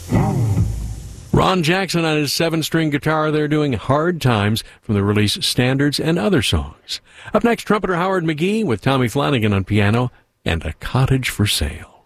Ron Jackson on his 7-string guitar there doing Hard Times from the release Standards and Other Songs. Up next, trumpeter Howard McGee with Tommy Flanagan on piano and A Cottage for Sale.